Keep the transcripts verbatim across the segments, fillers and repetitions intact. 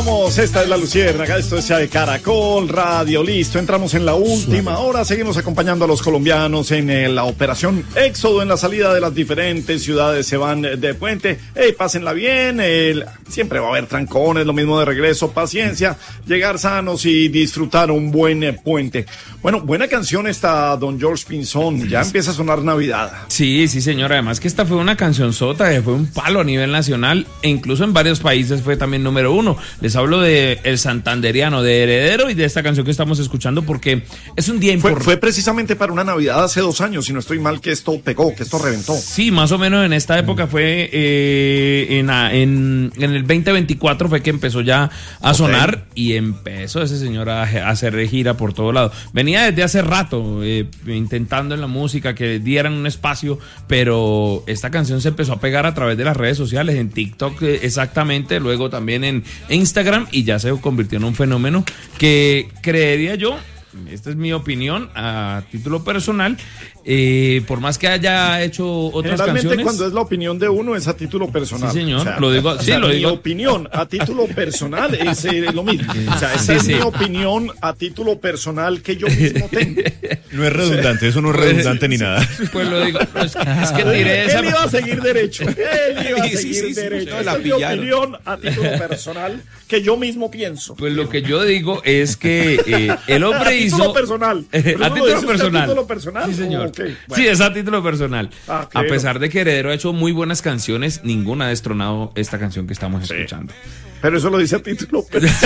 Regresamos, esta es La Luciérnaga, esto es de Caracol Radio, listo, entramos en la última hora, seguimos acompañando a los colombianos en eh, la operación Éxodo, en la salida de las diferentes ciudades, se van de puente, hey, pásenla bien, eh, siempre va a haber trancones, lo mismo de regreso, paciencia, llegar sanos y disfrutar un buen eh, puente. Bueno, buena canción esta, don George Pinzón, ya empieza a sonar Navidad. Sí, sí señor, además que esta fue una canción sota, que fue un palo a nivel nacional, e incluso en varios países fue también número uno. Les hablo de El Santanderiano, de Heredero, y de esta canción que estamos escuchando porque es un día importante. Fue, fue precisamente para una Navidad hace dos años, si no estoy mal, que esto pegó, que esto reventó. Sí, más o menos en esta época fue, eh, en, en, en el veinte veinticuatro fue que empezó ya a okay. sonar, y empezó ese señor a, a hacer gira por todo lado. Venía desde hace rato eh, intentando en la música que dieran un espacio, pero esta canción se empezó a pegar a través de las redes sociales, en TikTok eh, exactamente, luego también en Instagram, y ya se convirtió en un fenómeno que creería yo, esta es mi opinión a título personal, eh, por más que haya hecho otras Generalmente canciones. Cuando es la opinión de uno es a título personal. Sí, señor, o sea, lo digo, o sí, sea, lo mi digo. opinión a título personal es eh, lo mismo. O sea, esa sí, es sí. mi opinión a título personal que yo mismo tengo. No es redundante, o sea, eso no es redundante ni nada. Pues lo digo, pues, es que tiré esa. Él iba a seguir derecho. Él iba a seguir sí, sí, sí, derecho. no, Esa la es mi pillaron. opinión a título personal que yo mismo pienso. Pues lo que yo digo es que eh, el hombre hizo. A título personal. A título personal. A título personal. Sí, señor. Oh, okay. Bueno. Sí, es a título personal. Ah, a pesar de que Heredero ha hecho muy buenas canciones, ninguna ha destronado esta canción que estamos sí. escuchando. Pero eso lo dice a título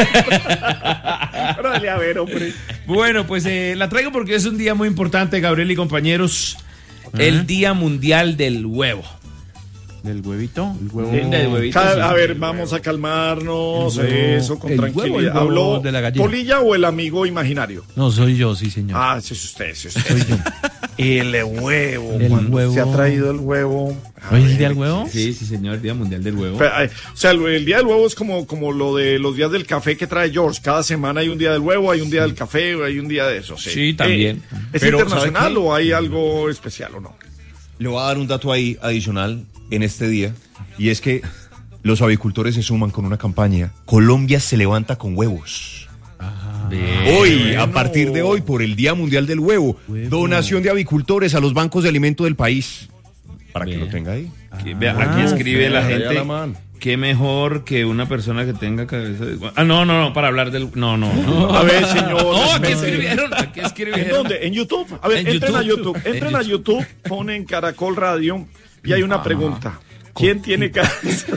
personal. Órale, a ver, hombre. Bueno, pues eh, la traigo porque es un día muy importante, Gabriel y compañeros. Uh-huh. El Día Mundial del Huevo. ¿Del huevito? El huevo. Sí, del huevito, Cal- sí. A ver, vamos a calmarnos, eso, con el tranquilidad. huevo, el huevo ¿Habló de la gallina. Polilla o el amigo imaginario? No, soy yo, sí, señor. Ah, sí, es usted, sí, es usted. Soy yo. El huevo. El ¿Cuándo huevo. se ha traído el huevo? ¿Hoy es el día del huevo? Sí, sí, señor, el Día Mundial del Huevo. Pero, ay, o sea, el, el día del huevo es como, como lo de los días del café que trae George. Cada semana hay un día del huevo, hay un día del café, hay un día de eso. Sí, Sí, también. Eh, ¿Es Pero, internacional ¿sabe qué? o hay algo especial o no? Le voy a dar un dato ahí adicional en este día, y es que los avicultores se suman con una campaña. Colombia se levanta con huevos. Ah, Hoy, bueno. a partir de hoy, por el Día Mundial del Huevo, Huevo. donación de avicultores a los bancos de alimento del país. Para Bien. que lo tenga ahí. Aquí, vea, aquí escribe la vea gente la mano. que mejor que una persona que tenga cabeza de... Ah, no, no, no, para hablar del... No, no, no. A ver, señor. No, aquí respete. escribieron, aquí ¿En escribieron. dónde? ¿En YouTube? A ver, En entren YouTube. a YouTube. En Entren a YouTube, ponen Caracol Radio y hay una pregunta. ¿Quién tiene cabeza?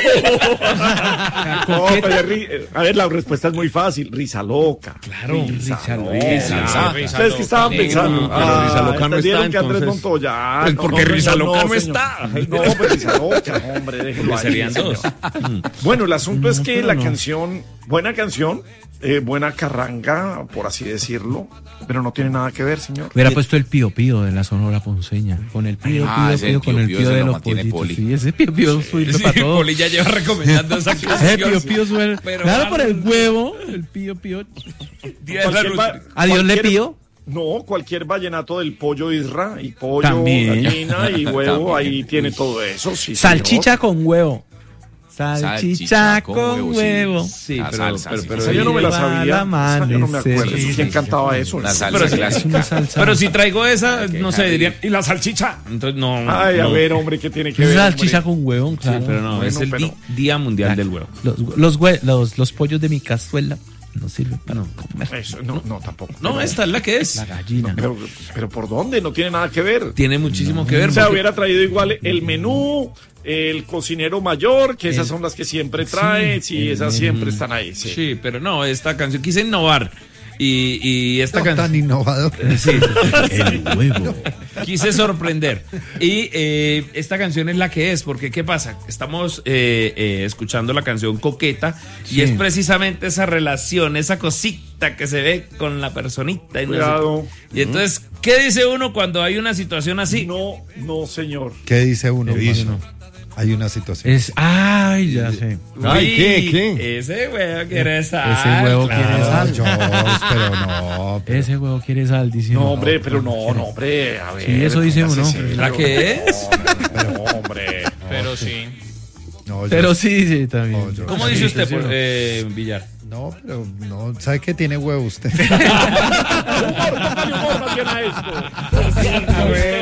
No, pero ri- a ver, la respuesta es muy fácil. Risa loca. Claro, Risa Risa loca. loca. Ustedes que estaban pensando. Pero Risa loca no entendieron está, que Andrés entonces. Montoya. Pues porque Risa loca no señor. está. No, pues Risa loca, hombre, déjelo ahí, Serían señor. dos. Bueno, el asunto es No, que pero la no. canción, buena canción, eh, buena carranga, por así decirlo, pero no tiene nada que ver, señor. Hubiera puesto el pío pío de la Sonora Ponceña. Con el pío Ah, pío ese pío, Pío con el Pío pío se de lo los mantiene pollitos. Poli. Sí, ese pío pío sirve Sí, para todo. Poli ya lleva recomendando esa Ese canción. pío pío suena. Pero Claro, por el vale. huevo, el pío pío. Día de la Cualquier va- Luz. ¿A Dios le cualquier- pío? No, cualquier vallenato del pollo isra y pollo, También. gallina y huevo, También. ahí tiene todo eso, sí. Salchicha con huevo. Salchicha Salchicha con con huevo, sí. huevo. Sí, La pero, salsa, pero, sí. pero, Esa yo no me la Lleva sabía. al Esa yo no me amanecer. acuerdo. Sí, ¿Quién sí, cantaba sí. eso? La salsa Pero sí, clásica. Es una salsa. pero si traigo esa, Ay, qué no sé, cariño. dirían, ¿y la salchicha? Entonces, no. Ay, a no. ver, hombre, ¿qué tiene que Es ver? salchicha hombre? con huevo, claro. Sí, pero no, Bueno, es el pero- di- Día Mundial del Huevo. Los, los, hue- los, los pollos de mi cazuela no sirven para comer. Eso, no, no, tampoco. No, Pero- esta es la que es. La gallina. Pero, pero ¿por dónde? No tiene nada que ver. Tiene muchísimo que ver. O sea, porque- hubiera traído igual el menú, el cocinero mayor, que esas son las que siempre trae, sí, el esas menú. siempre están ahí, sí. Sí, pero no, esta canción quise innovar. Y, y esta No, canción. tan innovador. Sí, El huevo. quise sorprender. Y eh, esta canción es la que es, porque ¿qué pasa? Estamos eh, eh, escuchando la canción Coqueta y Sí. es precisamente esa relación, esa cosita que se ve con la personita. Y, no sé Cuidado. qué. Y entonces, ¿qué dice uno cuando hay una situación así? No, no, señor. ¿Qué dice uno? ¿Qué dice? cuando hay una situación? Es, ay, ya sé. Ay, Uy, ¿qué, qué? Ese huevo quiere sal. Ese huevo claro. quiere sal. No, George, pero no. pero- Ese huevo quiere sal, dice No, uno. hombre, pero no, no, hombre, a ver. Sí, eso dice póngase uno. serio. ¿La qué es? No, no, hombre. Pero sí. No, yo- Pero sí, sí, también. No, yo- ¿Cómo dice usted, por, eh, Villar? No, pero no, ¿sabe qué tiene huevo usted? Humor, póngale humor más bien a esto.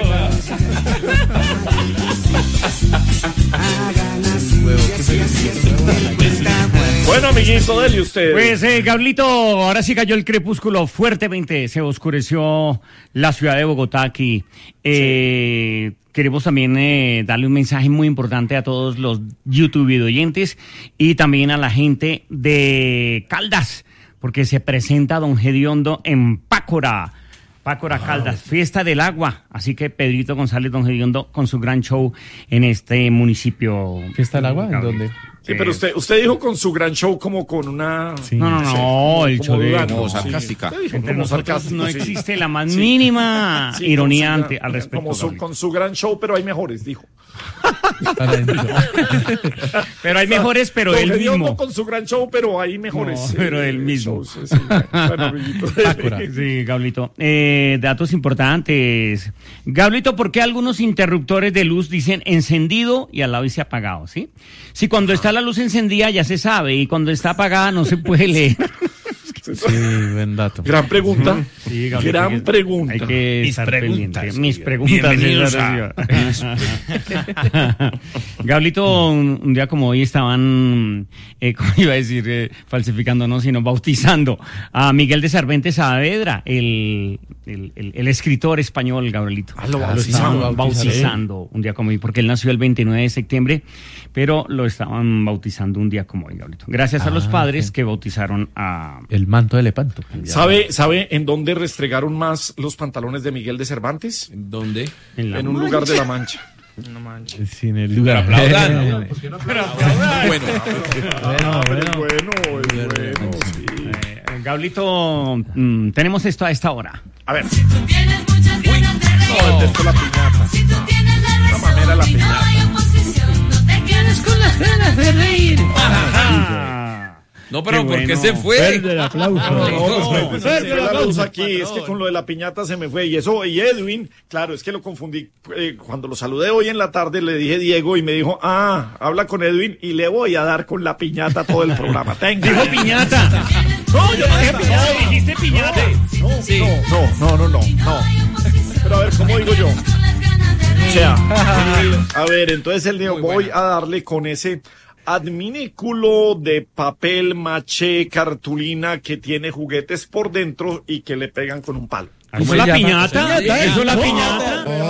Bueno, amiguito, dele usted. Pues, eh, Gablito, ahora sí cayó el crepúsculo fuertemente, se oscureció la ciudad de Bogotá aquí. Eh, Queremos también eh, darle un mensaje muy importante a todos los YouTube oyentes y también a la gente de Caldas, porque se presenta Don Gediondo en Pácora. Pácora, Caldas, Fiesta del Agua. Así que Pedrito González, Don Gediondo, con su gran show en este municipio. ¿Fiesta del Agua? ¿En dónde? Sí, pero usted, usted dijo con su gran show como con una... Sí. No, no, no, el show de... dudando, como sí. sarcástica. Usted dijo Entre como nosotros sarcástico, no sí. existe la más Sí. mínima Sí, ironía con su ante, gran- al respecto. como su- Gablito. con su gran show, pero hay mejores, dijo. Pero hay mejores, pero Don él Gediondo mismo. con su gran show, pero hay mejores. No, sí, pero él mismo. shows, sí. Bueno, amiguito, dele. Sí, Gablito. Eh, datos importantes. Gablito, ¿por qué algunos interruptores de luz dicen encendido y al lado dice apagado? ¿Sí? Si cuando está la luz encendida ya se sabe y cuando está apagada no se puede leer. Sí, buen dato. Gran pregunta. Sí, Gablito, Gran hay que- pregunta. Hay que Mis estar preguntas, pendiente. sí. Mis preguntas. Bienvenidos a... Gablito, un, un día como hoy estaban, eh, ¿cómo iba a decir? Eh, falsificando, no, sino bautizando a Miguel de Cervantes Saavedra, el, el, el, el escritor español, Gablito. Ah, lo Lo bautizaron. estaban bautizando un día como hoy, porque él nació el veintinueve de septiembre, pero lo estaban bautizando un día como hoy, Gablito. Gracias a los Ah, padres sí. que bautizaron a... El manto de Lepanto. ¿Sabe, ¿Sabe en dónde restregaron más los pantalones de Miguel de Cervantes? ¿Dónde? En, la En un lugar de la Mancha. Sí, en el lugar. Aplaudan. Bueno, Ah, pero es bueno, es bueno, sí. Eh, Gablito, mm, tenemos esto a esta hora. A ver, Si tú tienes muchas ganas de reír, no, el texto de la piñata. si tú tienes la razón mamera la y no piñata. hay oposición, no te quedes con las ganas de reír. No, pero Qué ¿por qué bueno. se fue? No, pues, se me fue la luz aquí, es que con lo de la piñata se me fue. Y eso, y Edwin, claro, es que lo confundí. Eh, cuando lo saludé hoy en la tarde, le dije Diego y me dijo, ah, habla con Edwin y le voy a dar con la piñata todo el programa. Tenga. Dijo piñata. No, yo no dije piñata. No, dijiste piñata. No, Sí. no, no, no, no, no. Pero a ver, ¿cómo digo yo? O sea, el- a ver, entonces el día voy a darle con ese adminículo de papel maché cartulina que tiene juguetes por dentro y que le pegan con un palo. ¿Eso es se la llama? piñata? ¿Eso se llama? ¿Eso es la piñata?